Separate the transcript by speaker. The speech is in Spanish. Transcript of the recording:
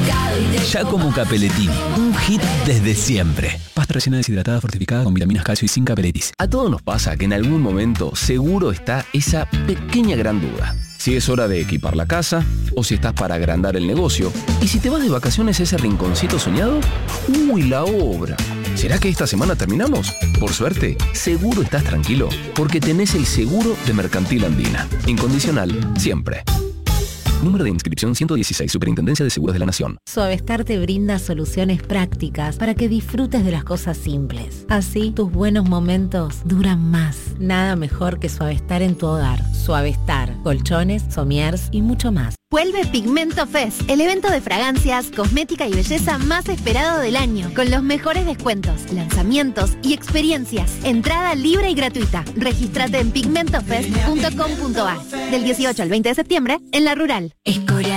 Speaker 1: Giacomo Cappellettini, un hit desde siempre. Pasta rellena deshidratada fortificada con vitaminas, calcio y sin capeletis. A todos nos pasa que en algún momento seguro está esa pequeña gran duda. Si es hora de equipar la casa, o si estás para agrandar el negocio, y si te vas de vacaciones a ese rinconcito soñado, ¡uy, la obra! ¿Será que esta semana terminamos? Por suerte, seguro estás tranquilo, porque tenés el seguro de Mercantil Andina. Incondicional, siempre. Número de inscripción 116, Superintendencia de Seguros de la Nación.
Speaker 2: Suavestar te brinda soluciones prácticas para que disfrutes de las cosas simples. Así, tus buenos momentos duran más. Nada mejor que Suavestar en tu hogar. Suavestar, colchones, somiers y mucho más.
Speaker 3: Vuelve Pigmento Fest, el evento de fragancias, cosmética y belleza más esperado del año, con los mejores descuentos, lanzamientos y experiencias. Entrada libre y gratuita. Regístrate en pigmentofest.com.ar del 18 al 20 de septiembre en La Rural.